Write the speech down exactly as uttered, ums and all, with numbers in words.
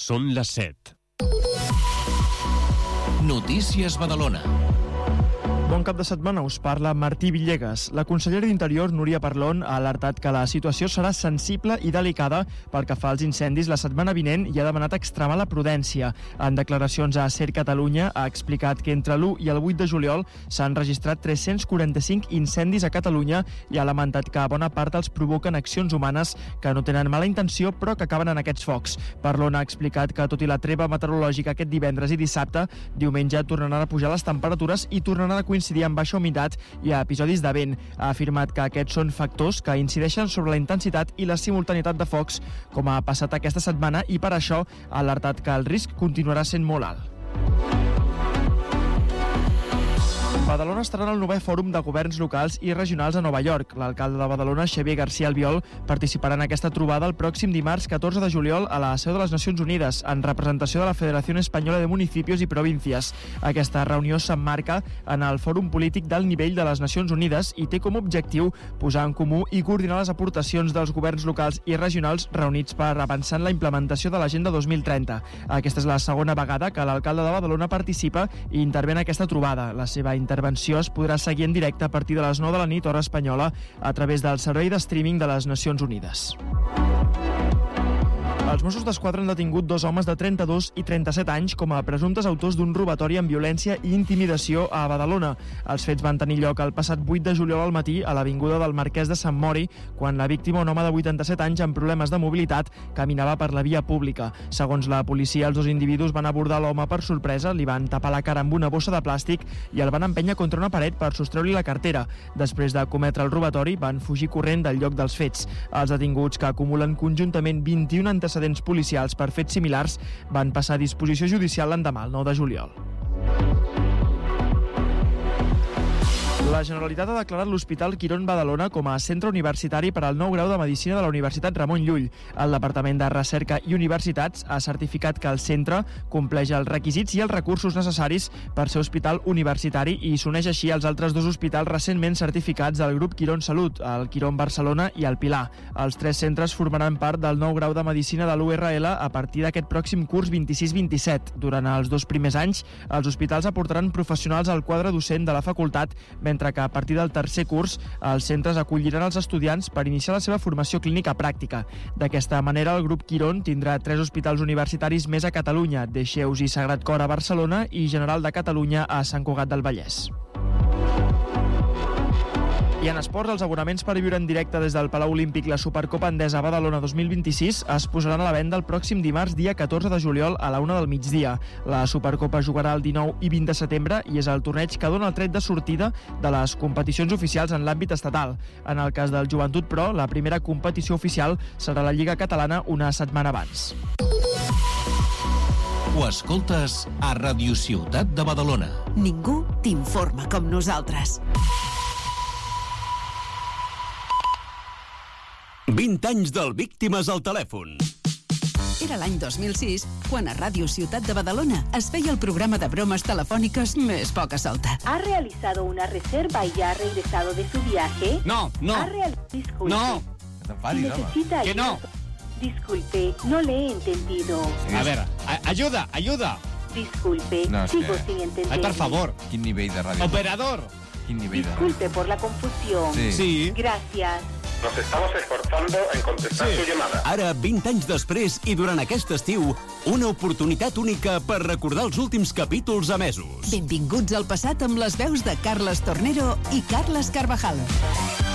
Són les set. Notícies Badalona. Bon cap de setmana, us parla Martí Villegas. La consellera d'Interior, Núria Parlon, ha alertat que la situació serà sensible i delicada pel que fa als incendis la setmana vinent i ha demanat extremar la prudència. En declaracions a Ser Catalunya ha explicat que entre l'u i el vuit de juliol s'han registrat tres-cents quaranta-cinc incendis a Catalunya i ha lamentat que bona part els provoquen accions humanes que no tenen mala intenció però que acaben en aquests focs. Parlon ha explicat que tot i la treva meteorològica aquest divendres i dissabte, diumenge tornaran a pujar les temperatures i tornaran a coincidir amb baixa humitat i a episodis de vent. Ha afirmat que aquests són factors que incideixen sobre la intensitat i la simultaneïtat de focs, com ha passat aquesta setmana, i per això ha alertat que el risc continuarà sent molt alt. Badalona estarà en el novè Fòrum de Governs Locals i Regionals a Nova York. L'alcalde de Badalona, Xavier García Albiol, participarà en aquesta trobada el pròxim dimarts catorze de juliol a la seu de les Nacions Unides, en representació de la Federació Espanyola de Municipios i Províncias. Aquesta reunió s'emmarca en el Fòrum Polític d'alt nivell de les Nacions Unides i té com a objectiu posar en comú i coordinar les aportacions dels governs locals i regionals reunits per avançar en la implementació de l'Agenda dos mil trenta. Aquesta és la segona vegada que l'alcalde de Badalona participa i intervé en aquesta trobada. La seva intervenció L'intervenció es podrà seguir en directe a partir de les nou de la nit, hora espanyola, a través del servei de streaming de les Nacions Unides. Els Mossos d'Esquadra han detingut dos homes de trenta-dos i trenta-set anys com a presumptes autors d'un robatori amb violència i intimidació a Badalona. Els fets van tenir lloc el passat vuit de juliol al matí a l'avinguda del Marquès de Sant Mori, quan la víctima, un home de vuitanta-set anys amb problemes de mobilitat, caminava per la via pública. Segons la policia, els dos individus van abordar l'home per sorpresa, li van tapar la cara amb una bossa de plàstic i el van empènyer contra una paret per sostreure-li la cartera. Després de cometre el robatori, van fugir corrent del lloc dels fets. Els detinguts, que acumulen conjuntament vint-i-un antecedents policials per fets similars, van passar a disposició judicial l'endemà, el nou de juliol. La Generalitat ha declarat l'Hospital Quirón Badalona com a centre universitari per al nou grau de Medicina de la Universitat Ramon Llull. El Departament de Recerca i Universitats ha certificat que el centre compleix els requisits i els recursos necessaris per ser hospital universitari i s'uneix així als altres dos hospitals recentment certificats del grup Quirón Salut, el Quirón Barcelona i el Pilar. Els tres centres formaran part del nou grau de Medicina de l'U R L a partir d'aquest pròxim curs vint-i-sis vint-i-set. Durant els dos primers anys, els hospitals aportaran professionals al quadre docent de la facultat, mentre que a partir del tercer curs els centres acolliran els estudiants per iniciar la seva formació clínica pràctica. D'aquesta manera, el grup Quirón tindrà tres hospitals universitaris més a Catalunya, Dexeus i Sagrat Cor a Barcelona i General de Catalunya a Sant Cugat del Vallès. I en esports, els abonaments per viure en directe des del Palau Olímpic la Supercopa Endesa Badalona dos mil vint-i-sis es posaran a la venda el pròxim dimarts, dia catorze de juliol, a la una del migdia. La Supercopa jugarà el dinou i vint de setembre i és el torneig que dona el tret de sortida de les competicions oficials en l'àmbit estatal. En el cas del Joventut, però, la primera competició oficial serà la Lliga Catalana una setmana abans. Ho escoltes a Ràdio Ciutat de Badalona. Ningú t'informa com nosaltres. vint anys del Víctimes al telèfon. Era l'any dos mil sis, quan a Ràdio Ciutat de Badalona es feia el programa de bromes telefòniques més poca solta. ¿Ha realizado una reserva y ha regresado de su viaje? No, no. ¿Ha real... Disculpe. No. Si necesita Que no. Disculpe, no le he entendido. A ver, a- ayuda, ayuda. Disculpe, No, es sigo que- sin entender. Ay, por favor. Quin nivell de ràdio? Operador. Quin nivell de ràdio? Disculpe por la confusión. Sí. Sí. Gracias. Nos estamos esforzando en contestar Sí. su llamada. Ara, vint anys després i durant aquest estiu, una oportunitat única per recordar els últims capítols emesos. Benvinguts al passat amb les veus de Carles Tornero i Carles Carvajal.